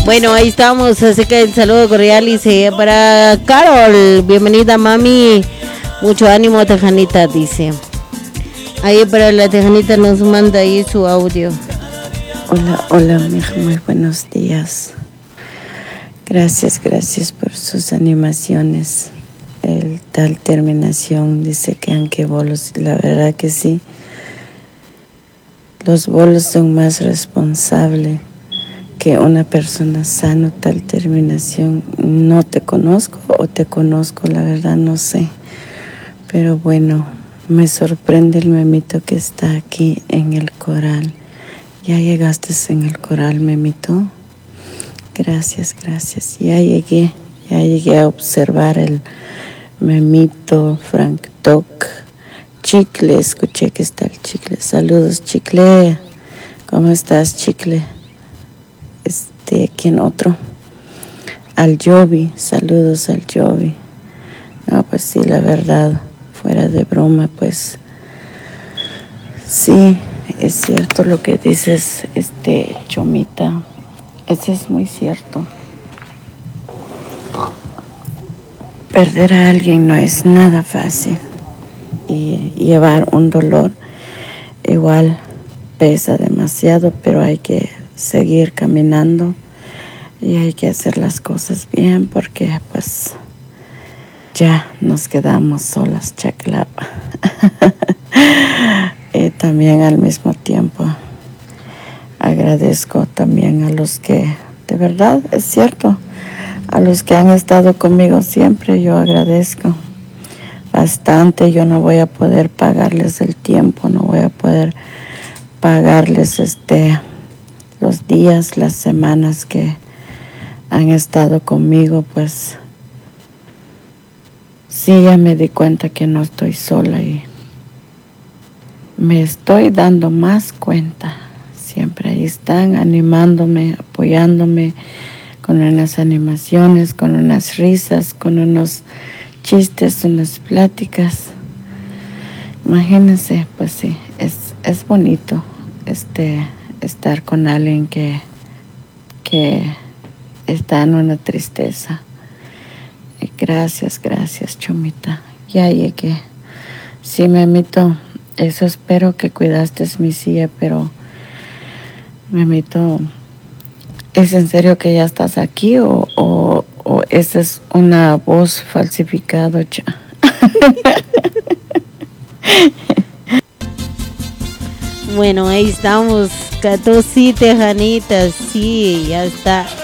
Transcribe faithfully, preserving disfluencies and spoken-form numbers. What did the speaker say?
Bueno, ahí estamos, así que el saludo cordial dice para Carol, bienvenida mami, mucho ánimo Tejanita, dice. Ahí para la Tejanita nos manda ahí su audio. Hola, hola, mija, muy buenos días. Gracias, gracias por sus animaciones. El tal terminación dice que aunque bolos, la verdad que sí. Los bolos son más responsables que una persona sana, tal terminación. No te conozco o te conozco, la verdad no sé. Pero bueno, me sorprende el memito que está aquí en el coral. ¿Ya llegaste en el coral, memito? Gracias, gracias. Ya llegué, ya llegué a observar el memito Frank Doc. Chicle, escuché que está el Chicle. Saludos, Chicle. ¿Cómo estás, Chicle? Este, ¿quién otro? Al Jovi, saludos al Jovi. No, pues sí, la verdad, fuera de broma, pues sí, es cierto lo que dices, este, Chomita. Eso es muy cierto. Perder a alguien no es nada fácil. Y llevar un dolor igual pesa demasiado, pero hay que seguir caminando y hay que hacer las cosas bien porque pues ya nos quedamos solas, chaclapa. Y también al mismo tiempo agradezco también a los que, de verdad, es cierto, a los que han estado conmigo siempre, yo agradezco bastante. Yo no voy a poder pagarles el tiempo, no voy a poder pagarles este los días, las semanas que han estado conmigo, pues sí, ya me di cuenta que no estoy sola y me estoy dando más cuenta. Siempre ahí están animándome, apoyándome con unas animaciones, con unas risas, con unos chistes, unas pláticas. Imagínense, pues sí, es, es bonito este, estar con alguien que, que está en una tristeza. Y gracias, gracias, Chomita. Ya llegué. Sí, memito, eso espero que cuidaste mi silla, pero memito, ¿es en serio que ya estás aquí o, o, o esa es una voz falsificada ya? Bueno, ahí estamos, catorce Tejanitas, sí, ya está.